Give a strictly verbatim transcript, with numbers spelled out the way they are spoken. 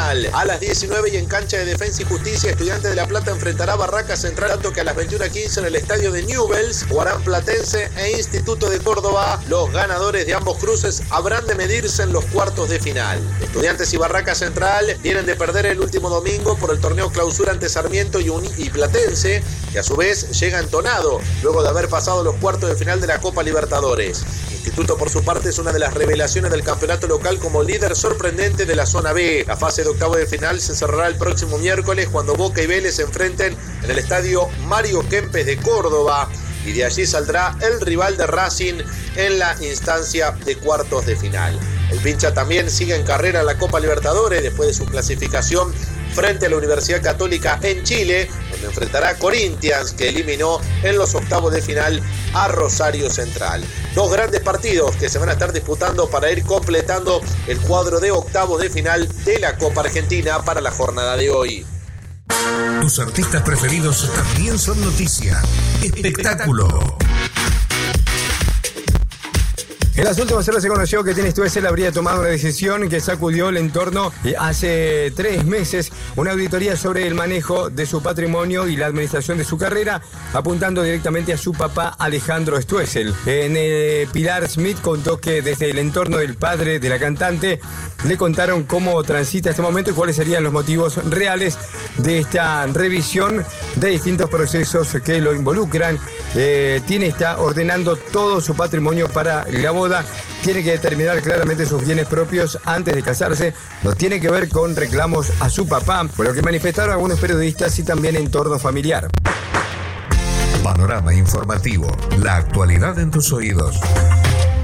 final. A las diecinueve y en cancha de Defensa y Justicia, Estudiantes de La Plata enfrentará a Barracas Central, tanto que a las veintiuna quince en el estadio de Newell's jugarán Platense e Instituto de Córdoba. Los ganadores de ambos cruces habrán de medirse en los cuartos de final. Estudiantes y Barracas Central vienen de perder el último domingo por el torneo clausura ante Sarmiento y, Uni- y Platense, que a su vez llega entonado luego de haber pasado los cuartos de final de la Copa Libertadores. Instituto, por su parte, es una de las revelaciones del campeonato local como líder sorprendente de la zona B. La fase de octavo de final se cerrará el próximo miércoles cuando Boca y Vélez se enfrenten en el estadio Mario Kempes de Córdoba, y de allí saldrá el rival de Racing en la instancia de cuartos de final. El Pincha también sigue en carrera en la Copa Libertadores después de su clasificación frente a la Universidad Católica en Chile, donde enfrentará a Corinthians, que eliminó en los octavos de final a Rosario Central. Dos grandes partidos que se van a estar disputando para ir completando el cuadro de octavos de final de la Copa Argentina para la jornada de hoy. Tus artistas preferidos también son noticia. Espectáculo. En las últimas horas se conoció que Tini Stoessel habría tomado una decisión que sacudió el entorno hace tres meses, una auditoría sobre el manejo de su patrimonio y la administración de su carrera, apuntando directamente a su papá Alejandro Stoessel. En eh, Pilar Smith contó que desde el entorno del padre de la cantante le contaron cómo transita este momento y cuáles serían los motivos reales de esta revisión de distintos procesos que lo involucran. Eh, Tini está ordenando todo su patrimonio para la boda. Tiene que determinar claramente sus bienes propios antes de casarse. No tiene que ver con reclamos a su papá, por lo que manifestaron algunos periodistas y también entorno familiar. Panorama informativo. La actualidad en tus oídos.